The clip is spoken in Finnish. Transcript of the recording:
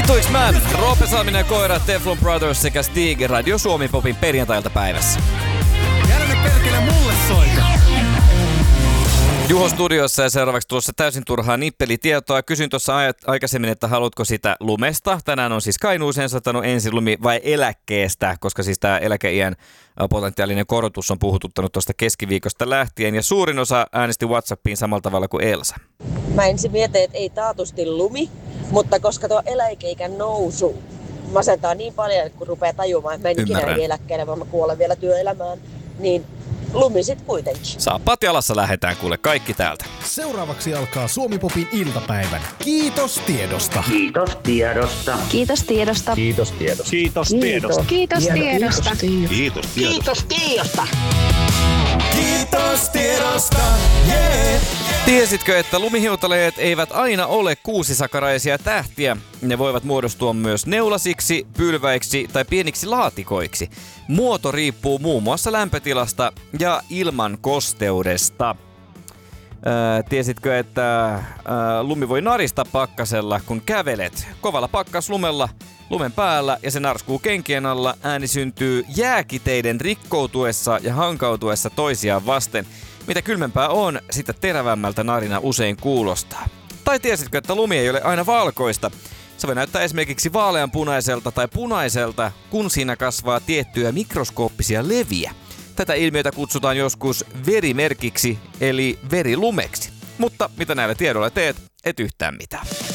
Twix Man, Roope Salminen ja Koira, Teflon Brothers sekä Stig Radio Suomi Popin perjantailta päivässä. Älä nyt perkele mulle soita. Juho studiossa ja seuraavaksi tulossa täysin turhaa nippelitietoa. Kysyin tuossa aikaisemmin, että haluatko sitä lumesta. Tänään on siis Kainuuseen satanut ensilumi vai eläkkeestä, koska siis tämä eläkeiän potentiaalinen korotus on puhututtanut tuosta keskiviikosta lähtien. Ja suurin osa äänesti WhatsAppiin samalla tavalla kuin Elsa. Mä ensin mietin, että ei taatusti lumi, mutta koska tuo eläkeikän nousu masentaa niin paljon, että kun rupeaa tajumaan, että mä en ikinä eläkkeelle, vaan mä kuolen vielä työelämään, niin lumi sit kuitenkin. Saapat jalassa lähetään kuule kaikki täältä. Seuraavaksi alkaa Suomi Popin iltapäivän. Kiitos tiedosta. Kiitos tiedosta. Kiitos tiedosta. Kiitos tiedosta. Kiitos tiedosta. Kiitos tiedosta. Kiitos tiedosta. Kiitos tiedosta. Kiitos tiedosta. Yeah. Tiesitkö, että lumihiutaleet eivät aina ole kuusisakaraisia tähtiä? Ne voivat muodostua myös neulasiksi, pylväiksi tai pieniksi laatikoiksi. Muoto riippuu muun muassa lämpötilasta ja ilman kosteudesta. Tiesitkö, että lumi voi narista pakkasella, kun kävelet? Kovalla pakkaslumella lumen päällä ja se narskuu kenkien alla. Ääni syntyy jääkiteiden rikkoutuessa ja hankautuessa toisiaan vasten. Mitä kylmempää on, sitä terävämmältä narina usein kuulostaa. Tai tiesitkö, että lumi ei ole aina valkoista? Se voi näyttää esimerkiksi vaaleanpunaiselta tai punaiselta, kun siinä kasvaa tiettyjä mikroskooppisia leviä. Tätä ilmiötä kutsutaan joskus verimerkiksi, eli verilumeksi. Mutta mitä näillä tiedoilla teet? Et yhtään mitään.